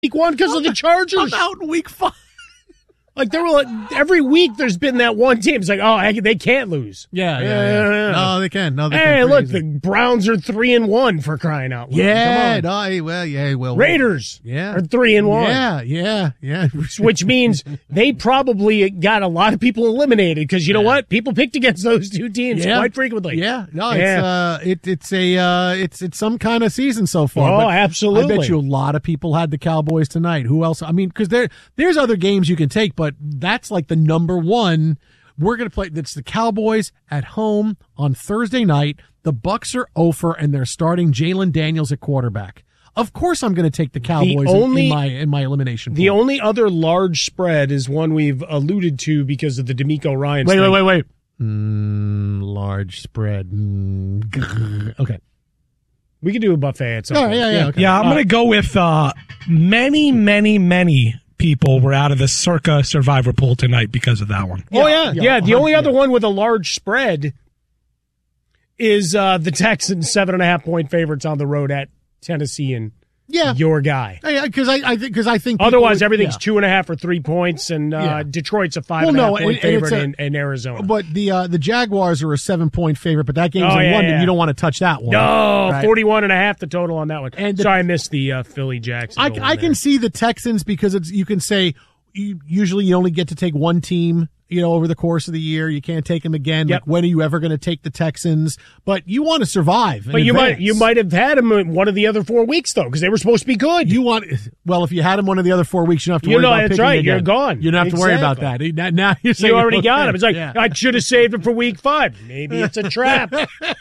week one because of the Chargers. I'm out in week 5. Like every week, there's been that one team. It's like, they can't lose. Yeah. No, they can. No, they hey, can. look, the Browns are 3-1 for crying out loud. Yeah. Come on. Well. Raiders. Yeah. Are 3-1. Yeah. Which means they probably got a lot of people eliminated because you know what? People picked against those two teams quite frequently. Yeah. No, it's some kind of season so far. Oh, but absolutely. I bet you a lot of people had the Cowboys tonight. Who else? I mean, because there's other games you can take, but that's like the number one. We're going to play. It's the Cowboys at home on Thursday night. The Bucs are 0-for, and they're starting Jalen Daniels at quarterback. Of course, I'm going to take the Cowboys in my elimination. The only other large spread is one we've alluded to because of the D'Amico Ryans. Wait. Large spread. Okay. We can do a buffet at some point. Yeah. Okay. Yeah, I'm going to go with many people were out of the Circa Survivor pool tonight because of that one. Yeah. The only other one with a large spread is the Texans 7.5-point favorites on the road at Tennessee and your guy. Yeah, because I think otherwise everything's 2.5 or 3 points, and Detroit's a 5.5-point favorite in Arizona. But the Jaguars are a 7-point favorite, but that game's in London. You don't want to touch that one. No, right? 41.5 the total on that one. And sorry, I missed the Philly Jacksonville. I can see the Texans because you can say usually you only get to take one team. Over the course of the year, you can't take them again. Yep. Like, when are you ever going to take the Texans? But you want to survive. But you might have had them in one of the other 4 weeks though, because they were supposed to be good. If you had them one of the other 4 weeks, you don't have to worry about that's picking right. again. You're gone. You don't have to worry about that. Now you're saying you already got them. It's like I should have saved them for week 5. Maybe it's a trap.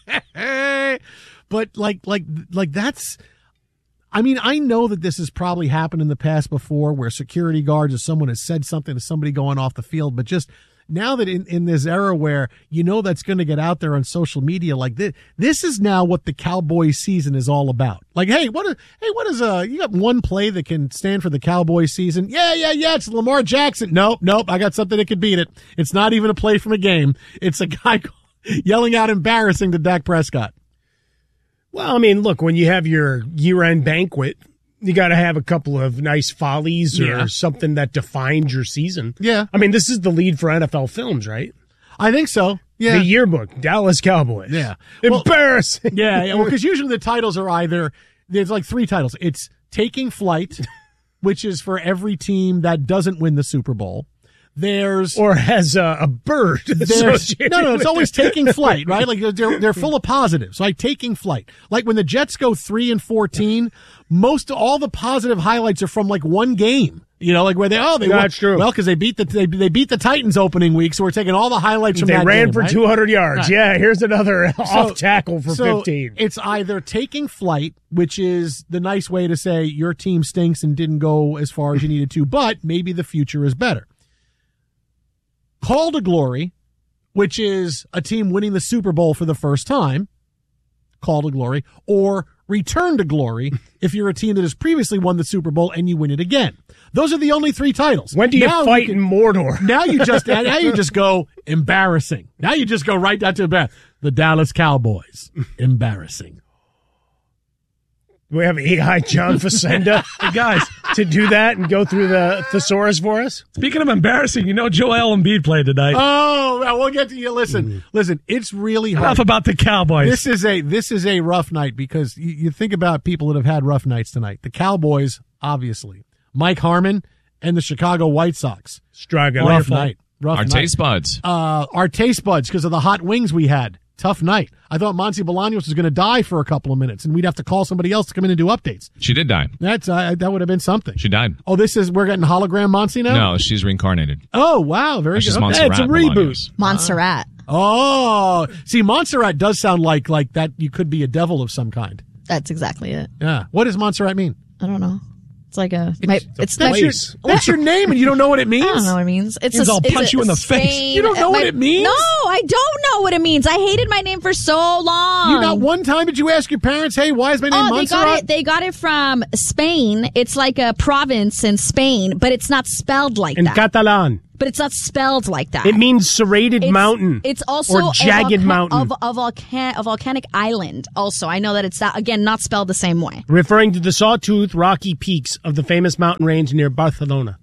But like that's. I mean, I know that this has probably happened in the past before where security guards or someone has said something to somebody going off the field, but just now that in this era where that's going to get out there on social media like this is now what the Cowboys season is all about. Like, what is you got one play that can stand for the Cowboys season? Yeah, it's Lamar Jackson. Nope, I got something that could beat it. It's not even a play from a game. It's a guy yelling out embarrassing to Dak Prescott. Well, I mean, look, when you have your year-end banquet, you got to have a couple of nice follies or something that defines your season. Yeah. I mean, this is the lead for NFL films, right? I think so. Yeah. The yearbook, Dallas Cowboys. Yeah. Embarrassing. Yeah. Well, because usually the titles are there's like 3 titles. It's Taking Flight, which is for every team that doesn't win the Super Bowl. Or has a bird. No, it's always Taking Flight, right? Like they're full of positives, like Taking Flight. Like when the Jets go 3-14, all the positive highlights are from like one game. Like where they that's true. Well, because they beat the Titans opening week, so we're taking all the highlights from that game. They ran for right? 200 yards. Right. Yeah, here's another off tackle for 15. It's either Taking Flight, which is the nice way to say your team stinks and didn't go as far as you needed to, but maybe the future is better. Call to Glory, which is a team winning the Super Bowl for the first time, Call to Glory, or Return to Glory if you're a team that has previously won the Super Bowl and you win it again. Those are the only 3 titles. When do you fight in Mordor? Now you just go embarrassing. Now you just go right down to the Dallas Cowboys. Embarrassing. We have AI John Facenda, guys, to do that and go through the thesaurus for us. Speaking of embarrassing, Joel Embiid played tonight. Oh, well, we'll get to you. Listen, it's really hard. Enough about the Cowboys. This is a rough night because you think about people that have had rough nights tonight. The Cowboys, obviously, Mike Harmon, and the Chicago White Sox. Rough night. Our taste buds. Our taste buds because of the hot wings we had. Tough night. I thought Monty Bolaños was going to die for a couple of minutes, and we'd have to call somebody else to come in and do updates. She did die. That would have been something. She died. Oh, we're getting hologram Monty now? No, she's reincarnated. Oh, wow. Very good. It's a reboot. Montserrat. Oh, see, Montserrat does sound like that you could be a devil of some kind. That's exactly it. Yeah. What does Montserrat mean? I don't know. It's like that's your name, and you don't know what it means? I don't know what it means. I'll punch you in the face. You don't know what it means? No, I don't know what it means. I hated my name for so long. Not one time did you ask your parents, hey, why is my name Montserrat? They got it from Spain. It's like a province in Spain, but it's not spelled like that. In Catalan. but it's not spelled like that. It means serrated mountain. It's also or jagged mountain. A volcanic island. Also, I know that it's not spelled the same way. Referring to the sawtooth rocky peaks of the famous mountain range near Barcelona.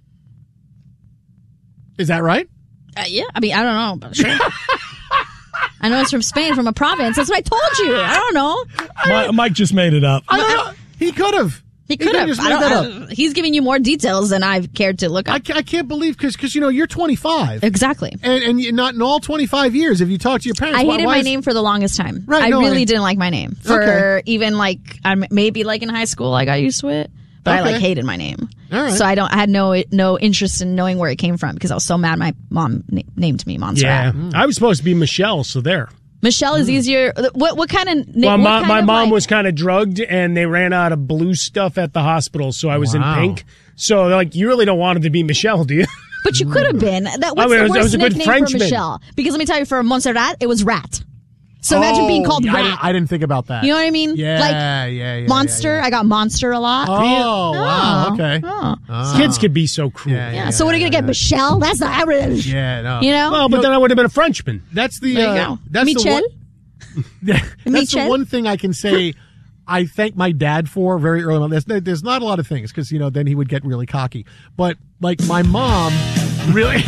Is that right? Yeah, I mean, I don't know. But sure. I know it's from Spain, from a province. That's what I told you. I don't know. Mike just made it up. I don't know. He could have. He could have. Just made that up. He's giving you more details than I've cared to look up. I can't believe because you're 25. Exactly. And you're not in all 25 years. If you talk to your parents, I hated my name for the longest time. Right, I really didn't like my name. For even maybe in high school, I got used to it. But I hated my name. All right. So I had no interest in knowing where it came from because I was so mad my mom named me Montserrat. Yeah. I was supposed to be Michelle, so there. Michelle is easier. What kind of name? Well, my mom was kind of drugged, and they ran out of blue stuff at the hospital, so I was in pink. So they're like, you really don't want it to be Michelle, do you? But you could have been. What's the worst nickname for Michelle? Because let me tell you, for Montserrat, it was Rat. So imagine being called Rat. I didn't think about that. You know what I mean? Yeah. Monster. Yeah. I got Monster a lot. Oh, wow. Okay. Kids could be so cruel. Yeah. So what are you going to get? Michelle? That's not average. Yeah, no. You know? Well, but then I would have been a Frenchman. That's the... There you go. That's Michel? That's the one thing I can say I thank my dad for very early on. There's not a lot of things because, then he would get really cocky. But, my mom really...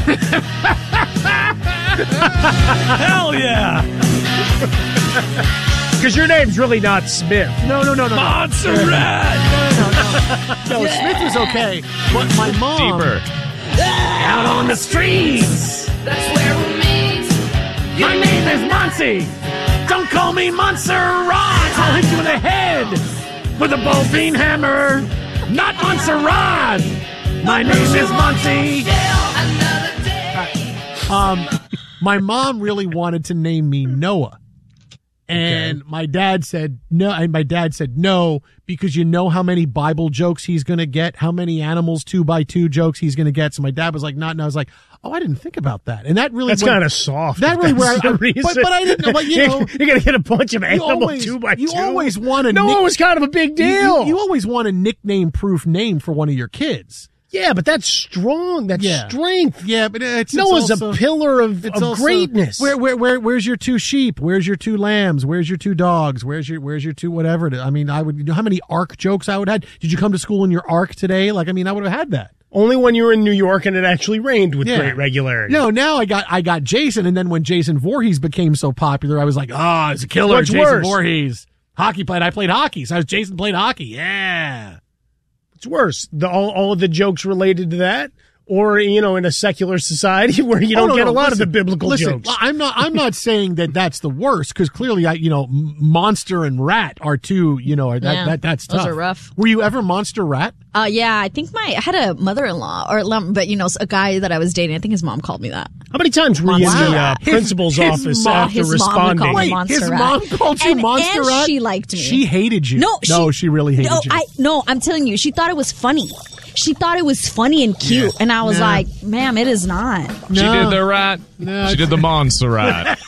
Hell yeah! Because your name's really not Smith. No. Montserrat! No, Smith was okay. But my mom... Deeper. Out on the streets! That's where we meet. My name is Monty! Don't call me Montserrat! I'll hit you in the head with a ball-bean hammer! Not Montserrat! My name is Monty! My mom really wanted to name me Noah. And my dad said no, because you know how many Bible jokes he's going to get, how many animals 2x2 jokes he's going to get. So my dad was like, no. I was like, oh, I didn't think about that. And that really that's kind of soft. That really where but I didn't know. But you're going to get a bunch of animals 2x2. You always want to. No, it was kind of a big deal. You always want a nickname-proof name for one of your kids. Yeah, but that's strong. That's strength. Yeah, but Noah's a pillar of greatness. Where's your 2 sheep? Where's your 2 lambs? Where's your 2 dogs? Where's your 2 whatever? I mean, I would. You know how many ark jokes I would have had? Did you come to school in your ark today? I would have had that. Only when you were in New York and it actually rained with great regularity. No, now I got Jason, and then when Jason Voorhees became so popular, I was like, it's a killer. What's Jason worse? Voorhees. I played hockey, so Jason played hockey. Yeah. What's worse, all of the jokes related to that, or in a secular society where you don't get a lot of the biblical jokes? I'm not saying that that's the worst because clearly, monster and rat are 2. That's tough. Those are rough. Were you ever monster rat? Yeah, I think I had a mother-in-law, but a guy that I was dating. I think his mom called me that. How many times were you in the principal's office after responding? His mom called you monster rat? She liked me. She hated you. No, she really hated you. I'm telling you, she thought it was funny. She thought it was funny and cute, and I was like, ma'am, it is not. She did the rat. She did the Montserrat.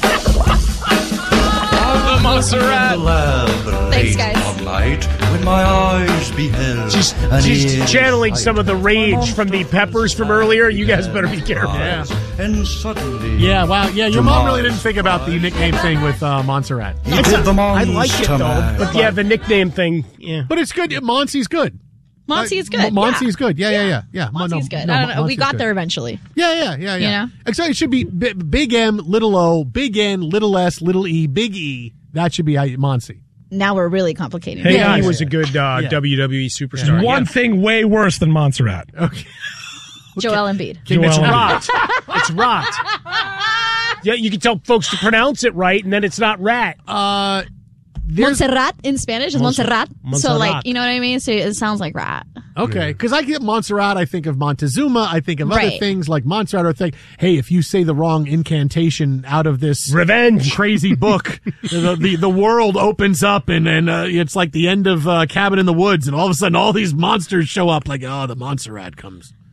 The Montserrat. Thanks, guys. When my eyes beheld She's channeling some of the rage from the Peppers from earlier. You guys better be careful. and suddenly... Yeah, wow. Yeah, your mom really didn't think about the nickname thing with Montserrat. I like it, though. But yeah, the nickname thing, yeah. But it's good. Monty's good. Monty's good. Monty's good. Yeah. Monty's good. I don't know. We got there eventually. Yeah. You know? Except it should be big M, little O, big N, little S, little E, big E. That should be Monty. Now we're really complicating it. Hey, he was a good WWE superstar. One thing way worse than Montserrat. Okay. Joel Embiid. It's rot. It's rot. Yeah, you can tell folks to pronounce it right, and then it's not rat. Montserrat in Spanish is Montserrat. So, you know what I mean? So it sounds like rat. Okay, because I get Montserrat, I think of Montezuma, I think of other things like Montserrat, or think, hey, if you say the wrong incantation out of this revenge crazy book, the world opens up and it's like the end of Cabin in the Woods, and all of a sudden all these monsters show up, like, the Montserrat comes.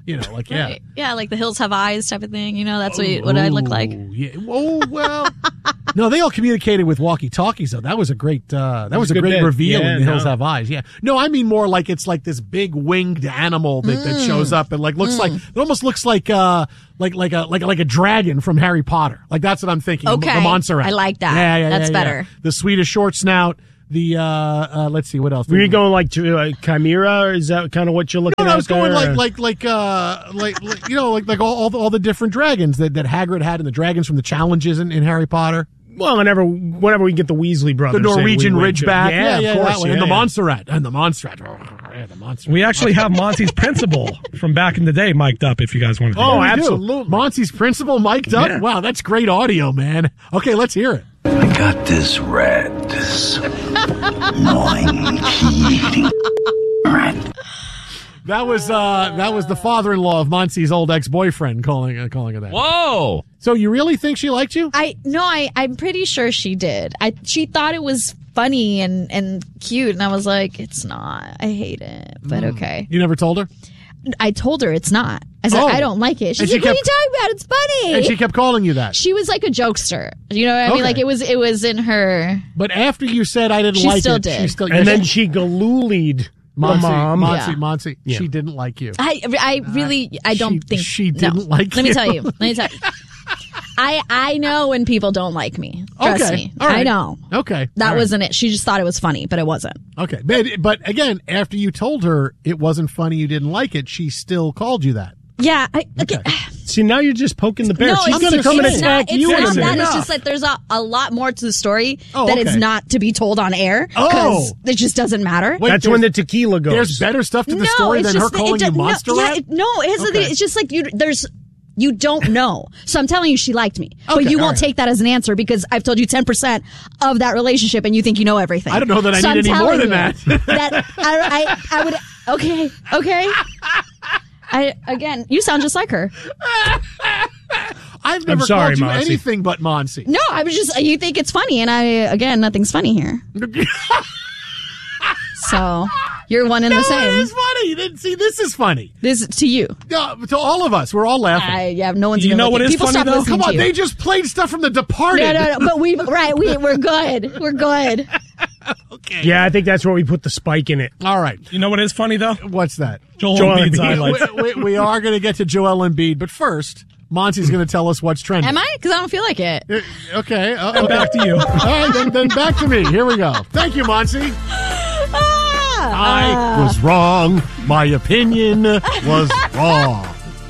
You know, like, yeah. Right. Yeah, like the hills have eyes type of thing. You know, that's what I look like. Yeah. Oh, well. No, they all communicated with walkie-talkies, though. That was a great, great reveal in The Hills Have Eyes. Yeah. No, I mean more like it's like this big winged animal that shows up and like looks like, it almost looks like a dragon from Harry Potter. Like that's what I'm thinking. Okay. The Montserrat. I like that. Yeah, that's better. The Swedish short snout. The let's see what else. Were you going like to Chimera? Or is that kind of what you're looking at? I was going like you know like all the different dragons that Hagrid had and the dragons from the challenges in Harry Potter. Well, whenever we get the Weasley brothers, the Norwegian Ridgeback, yeah, of course, that one. And the Montserrat, the Montserrat. We actually have Monty's principal from back in the day mic'd up. If you guys want to. Oh, absolutely. Monty's principal mic'd up. Yeah. Wow, that's great audio, man. Okay, let's hear it. I got this rat, this gnawing, eating rat. That was the father-in-law of Monty's old ex-boyfriend calling her that. Whoa! So you really think she liked you? I'm pretty sure she did. She thought it was funny and cute, and I was like, it's not. I hate it, but okay. You never told her? I told her it's not. I said, I don't like it. She's like, what are you talking about? It's funny. And she kept calling you that. She was like a jokester. You know what I mean? Like it was in her. But after you said I didn't like it, she still did. And then she galoolied Monty, she didn't like you. I don't think she didn't like you. Let me tell you. I know when people don't like me. Trust me. All right. I know. Okay. That wasn't it. She just thought it was funny, but it wasn't. Okay. But again, after you told her it wasn't funny, you didn't like it, she still called you that. Yeah. Okay. See, now you're just poking the bear. No, she's going to come and attack you. It's not that. It's just that there's a lot more to the story that it's not to be told on air. It just doesn't matter. Wait, that's when the tequila goes. There's better stuff to the story than her calling you Montserrat? It's just like you don't know. So I'm telling you she liked me. Okay, but you won't take that as an answer because I've told you 10% of that relationship and you think you know everything. I don't know that I need any more than that. I would, okay. Again, you sound just like her. I've never called you anything but Monty. No, I was just, you think it's funny and nothing's funny here. So, you're one and the same. It is funny. You didn't see, this is funny. This to you. To all of us. We're all laughing. No one's You know what is funny, though? Come on, they just played stuff from The Departed. No, but we're good. We're good. Okay. Yeah, I think that's where we put the spike in it. All right. You know what is funny, though? What's that? Joel Embiid's highlights. We are going to get to Joel Embiid, but first, Monty's going to tell us what's trending. Am I? Because I don't feel like it. Okay. And back to you. All right, then back to me. Here we go. Thank you, Monty. I was wrong. My opinion was wrong.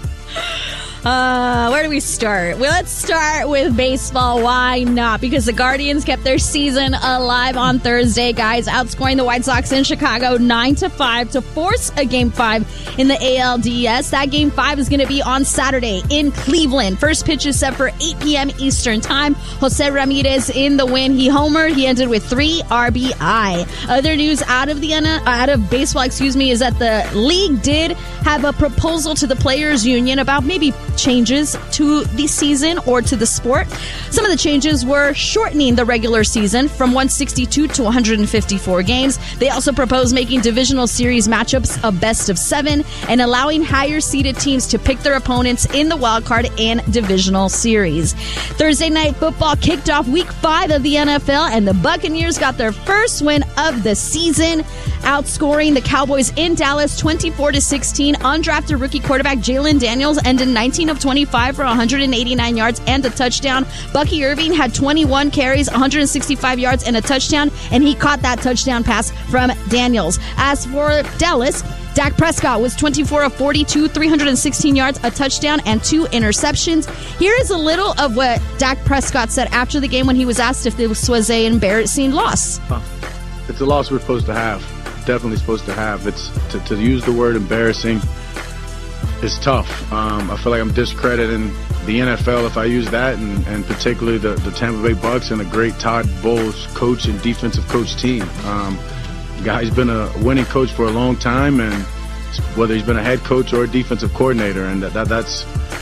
Where do we start? Well, let's start with baseball. Why not? Because the Guardians kept their season alive on Thursday, guys, outscoring the White Sox in Chicago 9-5 to force a Game 5 in the ALDS. That Game 5 is going to be on Saturday in Cleveland. First pitch is set for 8 p.m. Eastern Time. Jose Ramirez in the win. He homered. He ended with 3 RBI. Other news out of baseball, is that the league did have a proposal to the Players Union about maybe changes to the season or to the sport. Some of the changes were shortening the regular season from 162 to 154 games. They also proposed making divisional series matchups a best of 7 and allowing higher seeded teams to pick their opponents in the wild card and divisional series. Thursday night football kicked off week 5 of the NFL and the Buccaneers got their first win of the season, outscoring the Cowboys in Dallas 24-16. Undrafted rookie quarterback Jalen Daniels ended 19 of 25 for 189 yards and a touchdown. Bucky Irving had 21 carries, 165 yards and a touchdown, and he caught that touchdown pass from Daniels. As for Dallas, Dak Prescott was 24 of 42, 316 yards, a touchdown, and 2 interceptions. Here is a little of what Dak Prescott said after the game when he was asked if this was an embarrassing loss. It's a loss we're supposed to have. Definitely supposed to have. It's to use the word embarrassing. It's tough. I feel like I'm discrediting the NFL if I use that, and particularly the Tampa Bay Bucks and a great Todd Bowles coach and defensive coach team. Guy's been a winning coach for a long time, and whether he's been a head coach or a defensive coordinator, and that's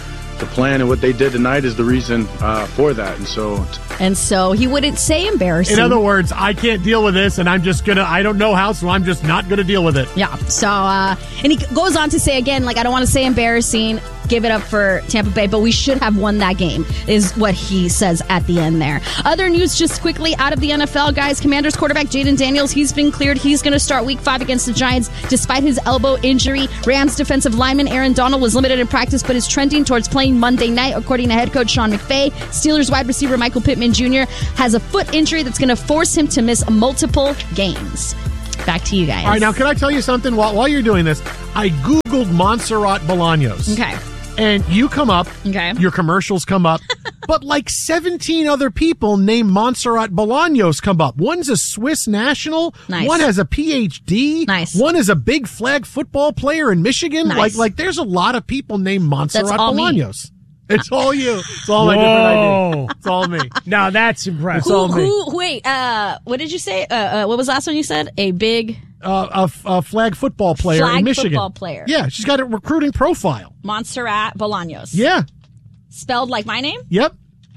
the plan and what they did tonight is the reason for that. And so he wouldn't say embarrassing. In other words, I can't deal with this, and I don't know how, so I'm just not going to deal with it. Yeah. So, and he goes on to say again, like, I don't want to say embarrassing, give it up for Tampa Bay, but we should have won that game, is what he says at the end there. Other news just quickly out of the NFL, guys. Commanders quarterback Jaden Daniels, he's been cleared. He's going to start Week 5 against the Giants despite his elbow injury. Rams defensive lineman Aaron Donald was limited in practice but is trending towards playing Monday night, according to head coach Sean McVay. Steelers wide receiver Michael Pittman Jr. has a foot injury that's going to force him to miss multiple games. Back to you guys. All right, now can I tell you something? While you're doing this, I Googled Montserrat Bolaños. Okay. And you come up. Okay. Your commercials come up. But like 17 other people named Montserrat Bolaños come up. One's a Swiss national. Nice. One has a PhD. Nice. One is a big flag football player in Michigan. Nice. Like there's a lot of people named Montserrat Bolaños. Me. It's all you. It's all my different ideas. It's all me. Now that's impressive. It's all me. Wait, what did you say? What was the last one you said? A big... A flag football player in Michigan. Football player. Yeah, she's got a recruiting profile. Montserrat Bolaños. Yeah. Spelled like my name? Yep.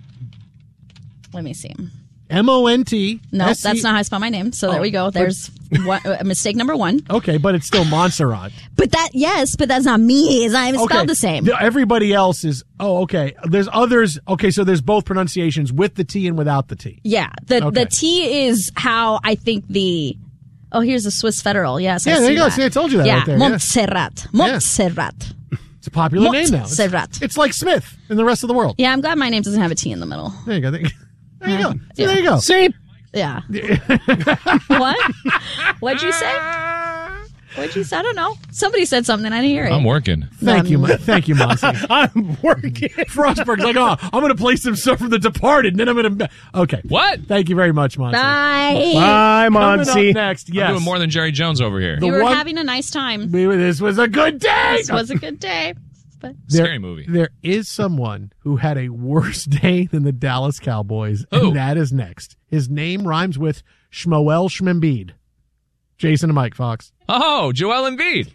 Let me see. M-O-N-T. No, that's not how I spell my name. So there we go. There's mistake number one. Okay, but it's still Montserrat. But that's not me. It's not even spelled the same. Everybody else is, okay. There's others. Okay, so there's both pronunciations with the T and without the T. Yeah. The T is how I think the... Oh, here's the Swiss Federal. Yes, yeah, there you go. That. See, I told you that right there. Montserrat. Yeah. Montserrat. It's a popular name now. Montserrat. It's like Smith in the rest of the world. Yeah, I'm glad my name doesn't have a T in the middle. There you go. There you go. See, there you go. See? Yeah. What? What'd you say? I don't know. Somebody said something. I didn't hear it. I'm working. Thank you, Monty. I'm working. Frostberg's like, I'm going to play some stuff from The Departed, and then I'm going to... Okay. What? Thank you very much, Monty. Bye. Bye, Monty. Coming up next, yes. I'm doing more than Jerry Jones over here. You were having a nice time. This was a good day. This was a good day. But Scary movie. There is someone who had a worse day than the Dallas Cowboys, and that is next. His name rhymes with Shmuel Shmembiid. Jason and Mike Fox. Oh, Joel Embiid.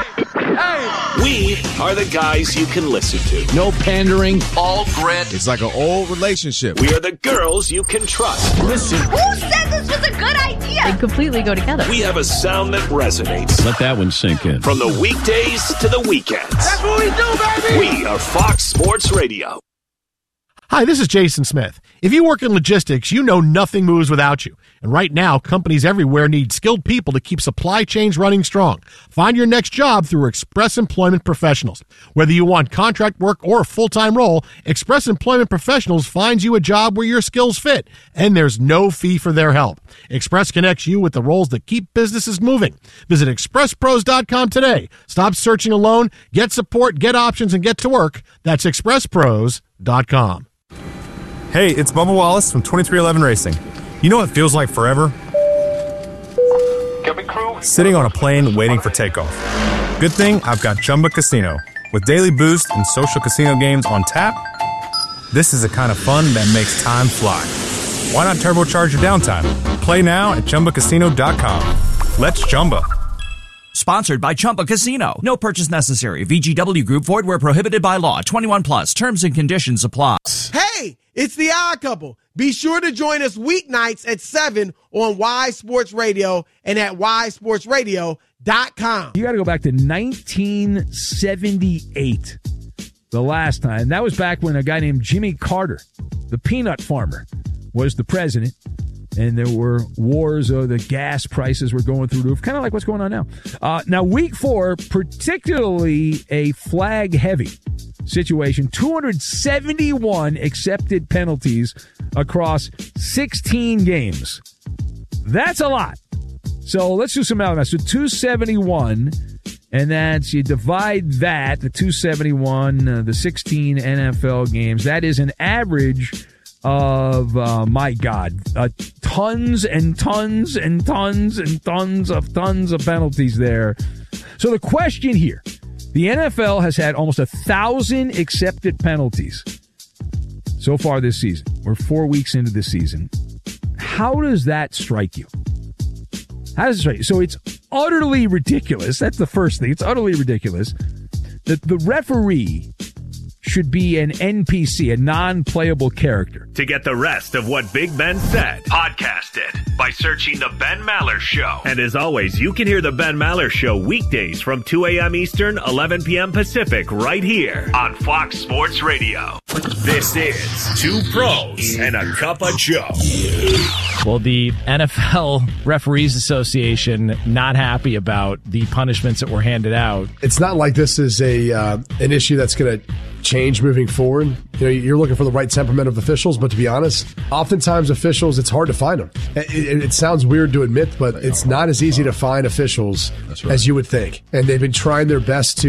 We are the guys you can listen to. No pandering. All grit. It's like an old relationship. We are the girls you can trust. Listen. who said this was a good idea? They completely go together. We have a sound that resonates. Let that one sink in. From the weekdays to the weekends. That's what we do, baby. We are Fox Sports Radio. Hi, this is Jason Smith. If you work in logistics, you know nothing moves without you. And right now, companies everywhere need skilled people to keep supply chains running strong. Find your next job through Express Employment Professionals. Whether you want contract work or a full-time role, Express Employment Professionals finds you a job where your skills fit, and there's no fee for their help. Express connects you with the roles that keep businesses moving. Visit expresspros.com today. Stop searching alone, get support, get options, and get to work. That's expresspros.com. Hey, it's Bubba Wallace from 2311 Racing. You know what feels like forever? Sitting on a plane waiting for takeoff. Good thing I've got Chumba Casino. With daily boost and social casino games on tap, this is the kind of fun that makes time fly. Why not turbocharge your downtime? Play now at ChumbaCasino.com. Let's Chumba. Sponsored by Chumba Casino. No purchase necessary. VGW Group. Void where prohibited by law. 21 plus. Terms and conditions apply. Hey, it's the Odd Couple. Be sure to join us weeknights at 7 on Y Sports Radio and at ysportsradio.com. You got to go back to 1978, the last time. That was back when a guy named Jimmy Carter, the peanut farmer, was the president. And there were wars. The gas prices were going through the roof, kind of like what's going on now. Now, week 4, particularly a flag-heavy situation. 271 accepted penalties across 16 games. That's a lot. So let's do some math. So 271, and that's, you divide that, the 271, the 16 NFL games. That is an average of, my God, tons and tons and tons and tons of penalties there. So the question here, the NFL has had almost 1,000 accepted penalties so far this season. We're 4 weeks into the season. How does that strike you? How does it strike you? So it's utterly ridiculous. That's the first thing. It's utterly ridiculous that the referee should be an NPC, a non-playable character. To get the rest of what Big Ben said, podcast it by searching The Ben Maller Show. And as always, you can hear The Ben Maller Show weekdays from 2 a.m. Eastern, 11 p.m. Pacific, right here on Fox Sports Radio. This is Two Pros and a Cup of Joe. Well, the NFL Referees Association not happy about the punishments that were handed out. It's not like this is an issue that's going to change moving forward. You know, you're looking for the right temperament of officials, but to be honest, oftentimes officials, it's hard to find them. It sounds weird to admit, but it's not as easy to find officials as you would think. And they've been trying their best to